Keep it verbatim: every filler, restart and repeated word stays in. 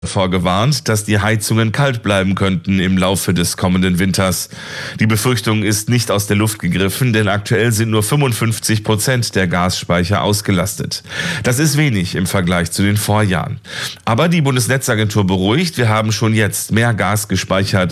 davor gewarnt, dass die Heizungen kalt bleiben könnten im Laufe des kommenden Winters. Die Befürchtung ist nicht aus der Luft gegriffen, denn aktuell sind nur fünfundfünfzig Prozent der Gasspeicher ausgelastet. Das ist wenig im Vergleich zu den Vorjahren. Aber die Bundesnetzagentur beruhigt, wir haben schon jetzt mehr Gas gespeichert